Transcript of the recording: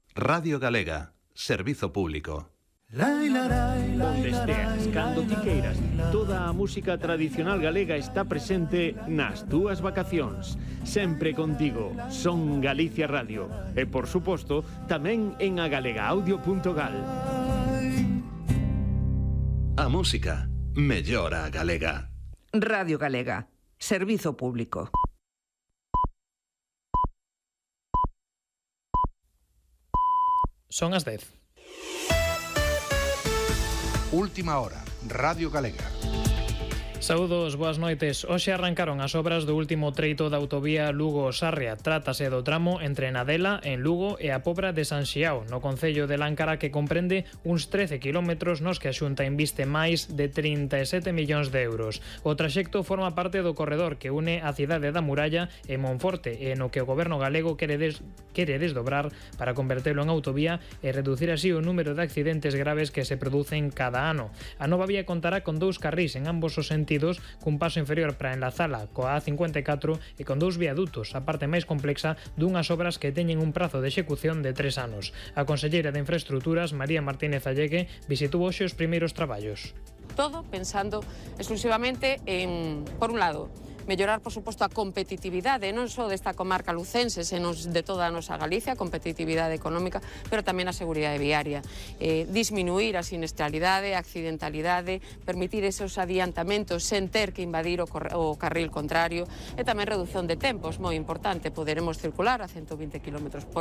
Radio Galega, servizo público. Onde esteas, cando ti queiras, toda a música tradicional galega está presente nas túas vacacións. Sempre contigo, Son Galicia Radio. E, por suposto, tamén en agalegaaudio.gal. A música mellora a galega. Radio Galega, servizo público. Son as 10. Última hora, Radio Galega. Saúdos, boas noites. Hoxe arrancaron as obras do último treito da autovía Lugo-Sarria. Trátase do tramo entre Nadela, en Lugo, e a Pobra de San Xiao, no concello de Láncara, que comprende uns 13 kilómetros nos que a Xunta inviste máis de 37 millóns de euros. O traxecto forma parte do corredor que une a cidade da Muralla e Monforte, e no que o goberno galego quere desdobrar para convertelo en autovía e reducir así o número de accidentes graves que se producen cada ano. A nova vía contará con 2 carrís en ambos os sentidos, cun paso inferior para enlazala coa A54 e con 2 viadutos, a parte máis complexa dunhas obras que teñen un prazo de execución de 3 anos. A conselleira de Infraestructuras, María Martínez Allegue, visitou hoxe os primeiros traballos. Todo pensando exclusivamente en, por un lado, mellorar, por suposto, a competitividade non só desta comarca lucense, senón de toda a nosa Galicia, competitividade económica, pero tamén a seguridade viaria. Disminuir a siniestralidade, a accidentalidade, permitir esos adiantamentos sen ter que invadir o carril contrario e tamén reducción de tempos, moi importante, poderemos circular a 120 km/h